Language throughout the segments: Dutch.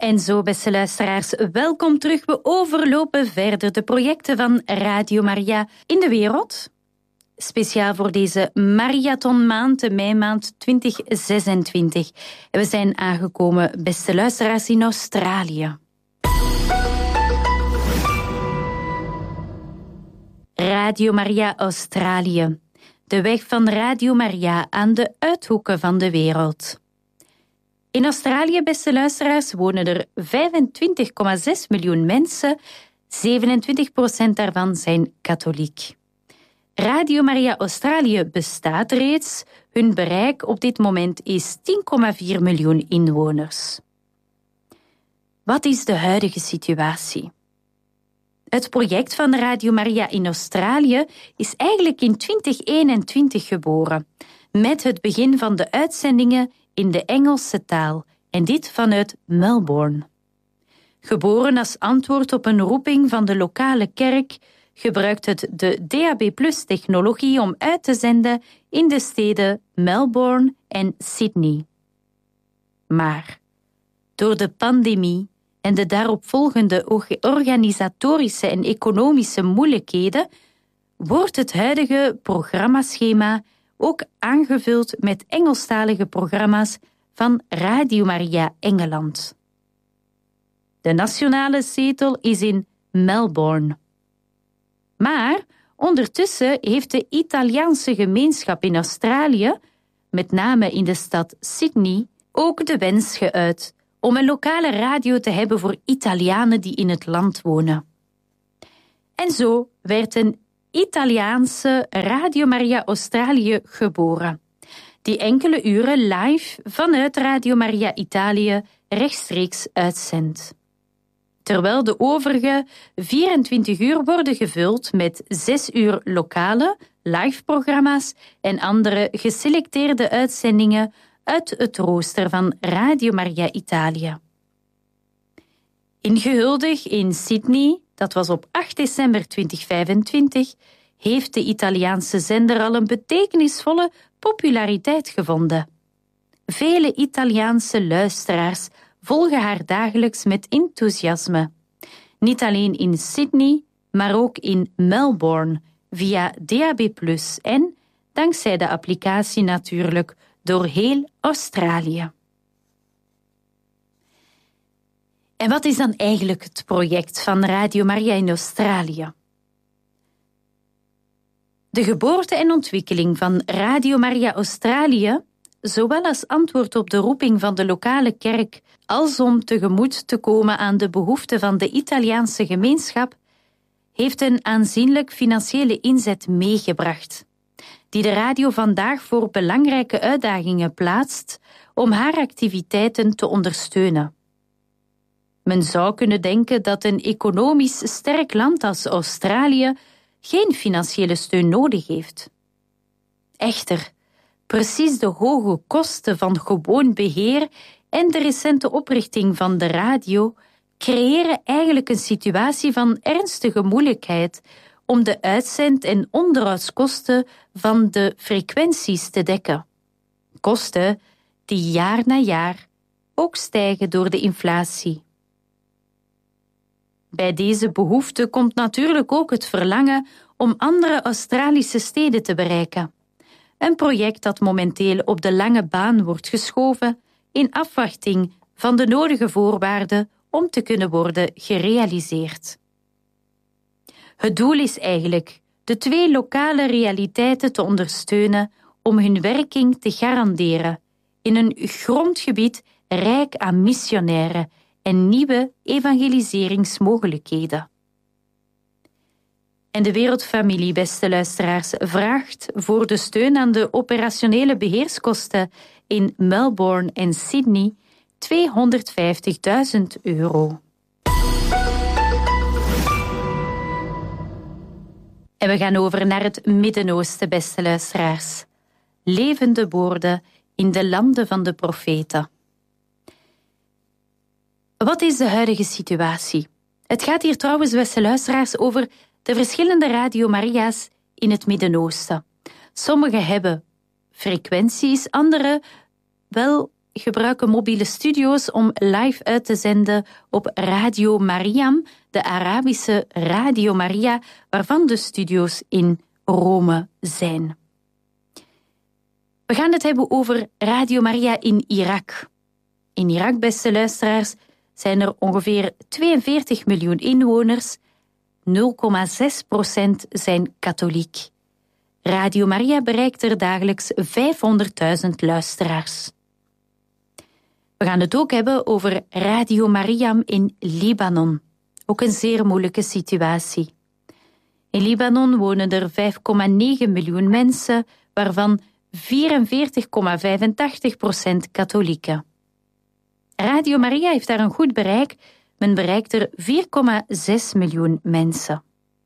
En zo, beste luisteraars, welkom terug. We overlopen verder de projecten van Radio Maria in de wereld. Speciaal voor deze marathonmaand, de meimaand 2026. En we zijn aangekomen, beste luisteraars, in Australië. Radio Maria Australië. De weg van Radio Maria aan de uithoeken van de wereld. In Australië, beste luisteraars, wonen er 25,6 miljoen mensen. 27% daarvan zijn katholiek. Radio Maria Australië bestaat reeds. Hun bereik op dit moment is 10,4 miljoen inwoners. Wat is de huidige situatie? Het project van Radio Maria in Australië is eigenlijk in 2021 geboren, met het begin van de uitzendingen in de Engelse taal, en dit vanuit Melbourne. Geboren als antwoord op een roeping van de lokale kerk, gebruikt het de DAB+-technologie om uit te zenden in de steden Melbourne en Sydney. Maar door de pandemie en de daaropvolgende organisatorische en economische moeilijkheden wordt het huidige programmaschema ook aangevuld met Engelstalige programma's van Radio Maria Engeland. De nationale zetel is in Melbourne. Maar ondertussen heeft de Italiaanse gemeenschap in Australië, met name in de stad Sydney, ook de wens geuit om een lokale radio te hebben voor Italianen die in het land wonen. En zo werd een Italiaanse Radio Maria Australië geboren, die enkele uren live vanuit Radio Maria Italië rechtstreeks uitzendt. Terwijl de overige 24 uur worden gevuld met 6 uur lokale live-programma's en andere geselecteerde uitzendingen uit het rooster van Radio Maria Italië. Ingehuldigd in Sydney, dat was op 8 december 2025, heeft de Italiaanse zender al een betekenisvolle populariteit gevonden. Vele Italiaanse luisteraars volgen haar dagelijks met enthousiasme. Niet alleen in Sydney, maar ook in Melbourne, via DAB+, en, dankzij de applicatie natuurlijk, door heel Australië. En wat is dan eigenlijk het project van Radio Maria in Australië? De geboorte en ontwikkeling van Radio Maria Australië, zowel als antwoord op de roeping van de lokale kerk, als om tegemoet te komen aan de behoeften van de Italiaanse gemeenschap, heeft een aanzienlijk financiële inzet meegebracht, die de radio vandaag voor belangrijke uitdagingen plaatst om haar activiteiten te ondersteunen. Men zou kunnen denken dat een economisch sterk land als Australië geen financiële steun nodig heeft. Echter, precies de hoge kosten van gewoon beheer en de recente oprichting van de radio creëren eigenlijk een situatie van ernstige moeilijkheid om de uitzend- en onderhoudskosten van de frequenties te dekken. Kosten die jaar na jaar ook stijgen door de inflatie. Bij deze behoefte komt natuurlijk ook het verlangen om andere Australische steden te bereiken. Een project dat momenteel op de lange baan wordt geschoven in afwachting van de nodige voorwaarden om te kunnen worden gerealiseerd. Het doel is eigenlijk de 2 lokale realiteiten te ondersteunen om hun werking te garanderen in een grondgebied rijk aan missionairen en nieuwe evangeliseringsmogelijkheden. En de wereldfamilie, beste luisteraars, vraagt voor de steun aan de operationele beheerskosten in Melbourne en Sydney €250.000. En we gaan over naar het Midden-Oosten, beste luisteraars. Levende woorden in de landen van de profeten. Wat is de huidige situatie? Het gaat hier trouwens, beste luisteraars, over de verschillende Radio Maria's in het Midden-Oosten. Sommige hebben frequenties, andere wel gebruiken mobiele studio's om live uit te zenden op Radio Mariam, de Arabische Radio Maria, waarvan de studio's in Rome zijn. We gaan het hebben over Radio Maria in Irak. In Irak, beste luisteraars, zijn er ongeveer 42 miljoen inwoners. 0,6% zijn katholiek. Radio Maria bereikt er dagelijks 500.000 luisteraars. We gaan het ook hebben over Radio Mariam in Libanon. Ook een zeer moeilijke situatie. In Libanon wonen er 5,9 miljoen mensen, waarvan 44,85% katholieken. Radio Maria heeft daar een goed bereik. Men bereikt er 4,6 miljoen mensen.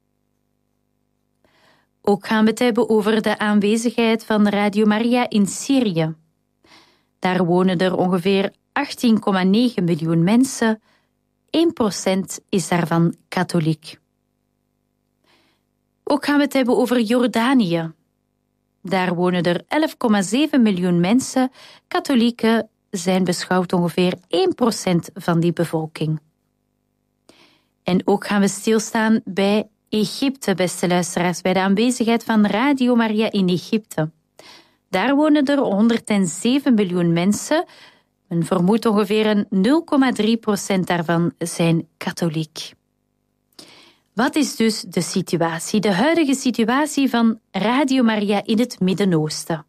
Ook gaan we het hebben over de aanwezigheid van Radio Maria in Syrië. Daar wonen er ongeveer 18,9 miljoen mensen. 1% is daarvan katholiek. Ook gaan we het hebben over Jordanië. Daar wonen er 11,7 miljoen mensen. Katholieken zijn beschouwd ongeveer 1% van die bevolking. En ook gaan we stilstaan bij Egypte, beste luisteraars, bij de aanwezigheid van Radio Maria in Egypte. Daar wonen er 107 miljoen mensen. Men vermoedt ongeveer 0,3% daarvan zijn katholiek. Wat is dus de situatie, de huidige situatie van Radio Maria in het Midden-Oosten?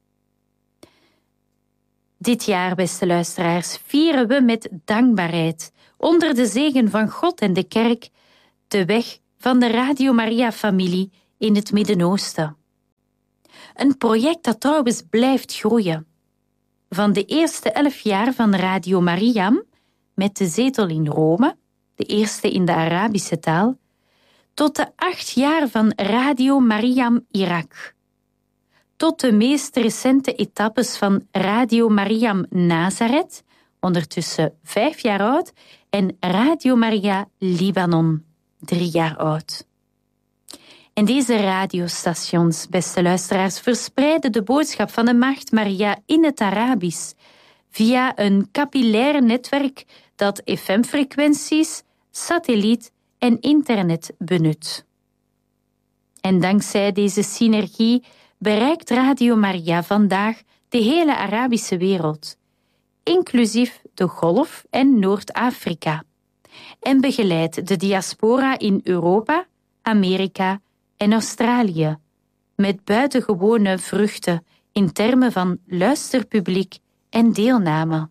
Dit jaar, beste luisteraars, vieren we met dankbaarheid, onder de zegen van God en de kerk, de weg van de Radio Maria-familie in het Midden-Oosten. Een project dat trouwens blijft groeien. Van de eerste 11 jaar van Radio Mariam, met de zetel in Rome, de eerste in de Arabische taal, tot de 8 jaar van Radio Mariam Irak. Tot de meest recente etappes van Radio Mariam Nazareth, ondertussen 5 jaar oud, en Radio Maria Libanon, 3 jaar oud. En deze radiostations, beste luisteraars, verspreiden de boodschap van de Maagd Maria in het Arabisch via een capillair netwerk dat FM-frequenties, satelliet en internet benut. En dankzij deze synergie bereikt Radio Maria vandaag de hele Arabische wereld, inclusief de Golf en Noord-Afrika, en begeleidt de diaspora in Europa, Amerika en Australië, met buitengewone vruchten in termen van luisterpubliek en deelname.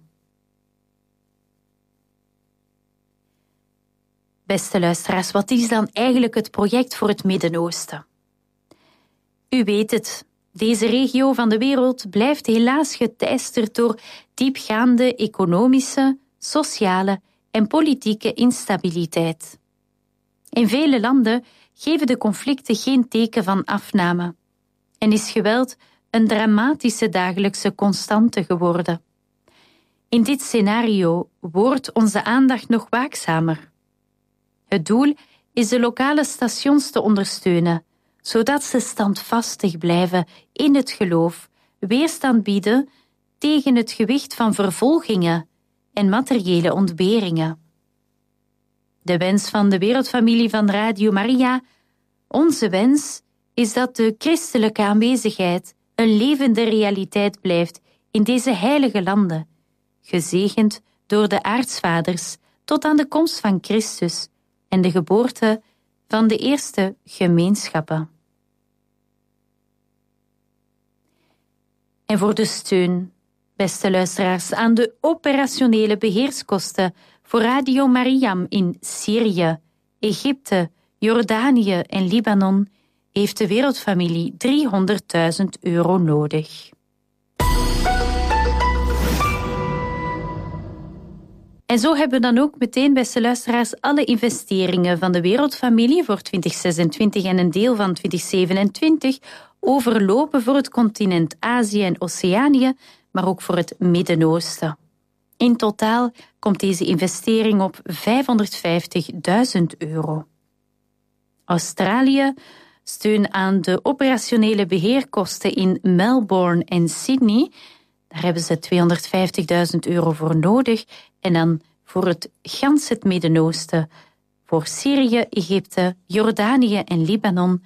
Beste luisteraars, wat is dan eigenlijk het project voor het Midden-Oosten? U weet het, deze regio van de wereld blijft helaas geteisterd door diepgaande economische, sociale en politieke instabiliteit. In vele landen geven de conflicten geen teken van afname en is geweld een dramatische dagelijkse constante geworden. In dit scenario wordt onze aandacht nog waakzamer. Het doel is de lokale stations te ondersteunen, zodat ze standvastig blijven in het geloof, weerstand bieden tegen het gewicht van vervolgingen en materiële ontberingen. De wens van de wereldfamilie van Radio Maria, onze wens, is dat de christelijke aanwezigheid een levende realiteit blijft in deze heilige landen, gezegend door de aartsvaders tot aan de komst van Christus en de geboorte van de eerste gemeenschappen. En voor de steun, beste luisteraars, aan de operationele beheerskosten voor Radio Mariam in Syrië, Egypte, Jordanië en Libanon heeft de wereldfamilie €300.000 nodig. En zo hebben we dan ook meteen, beste luisteraars, alle investeringen van de wereldfamilie voor 2026 en een deel van 2027 overlopen voor het continent Azië en Oceanië, maar ook voor het Midden-Oosten. In totaal komt deze investering op €550.000. Australië steun aan de operationele beheerkosten in Melbourne en Sydney. Daar hebben ze €250.000 voor nodig. En dan voor het het Midden-Oosten, voor Syrië, Egypte, Jordanië en Libanon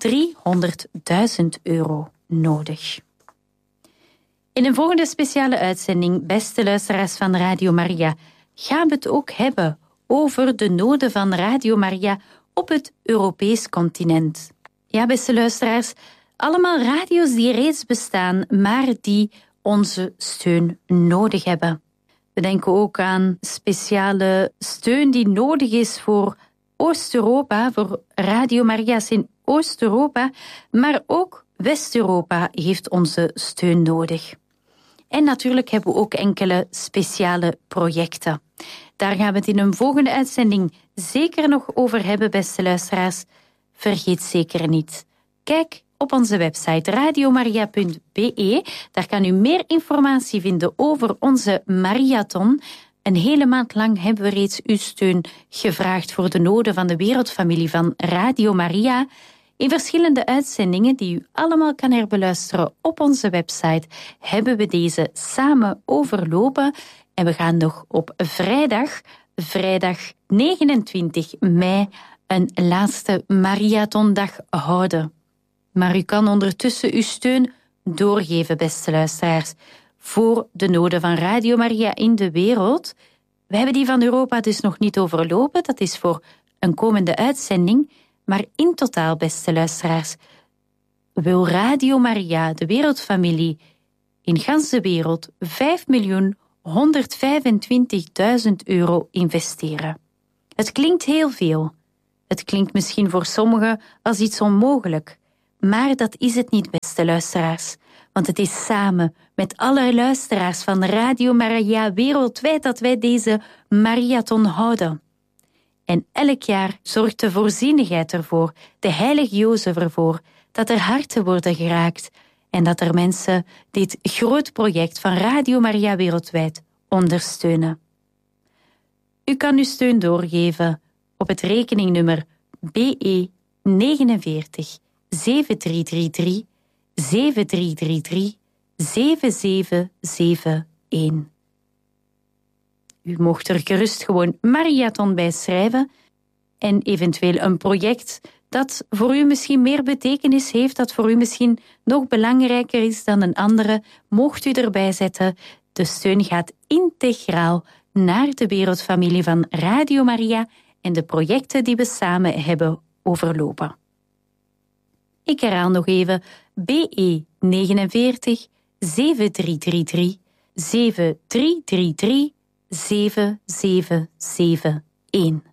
€300.000 nodig. In een volgende speciale uitzending, beste luisteraars van Radio Maria, gaan we het ook hebben over de noden van Radio Maria op het Europees continent. Ja, beste luisteraars, allemaal radio's die reeds bestaan, maar die onze steun nodig hebben. We denken ook aan speciale steun die nodig is voor Oost-Europa, voor Radio Maria's in Oost-Europa, maar ook West-Europa heeft onze steun nodig. En natuurlijk hebben we ook enkele speciale projecten. Daar gaan we het in een volgende uitzending zeker nog over hebben, beste luisteraars. Vergeet zeker niet. Kijk op onze website radiomaria.be. Daar kan u meer informatie vinden over onze Mariathon. Een hele maand lang hebben we reeds uw steun gevraagd voor de noden van de wereldfamilie van Radio Maria. In verschillende uitzendingen die u allemaal kan herbeluisteren op onze website hebben we deze samen overlopen. En we gaan nog op vrijdag 29 mei, een laatste marathondag houden. Maar u kan ondertussen uw steun doorgeven, beste luisteraars, voor de noden van Radio Maria in de wereld. We hebben die van Europa dus nog niet overlopen, dat is voor een komende uitzending. Maar in totaal, beste luisteraars, wil Radio Maria, de wereldfamilie, in gans de wereld €5.125.000 investeren. Het klinkt heel veel. Het klinkt misschien voor sommigen als iets onmogelijk. Maar dat is het niet, beste luisteraars. Want het is samen met alle luisteraars van Radio Maria wereldwijd dat wij deze marathon houden. En elk jaar zorgt de voorzienigheid ervoor, de heilige Jozef ervoor, dat er harten worden geraakt en dat er mensen dit groot project van Radio Maria wereldwijd ondersteunen. U kan uw steun doorgeven op het rekeningnummer BE 49 7333 7333 7771. U mocht er gerust gewoon Mariathon bij schrijven en eventueel een project dat voor u misschien meer betekenis heeft, dat voor u misschien nog belangrijker is dan een andere, mocht u erbij zetten. De steun gaat integraal naar de wereldfamilie van Radio Maria en de projecten die we samen hebben overlopen. Ik herhaal nog even BE 49 7333 7333 7771.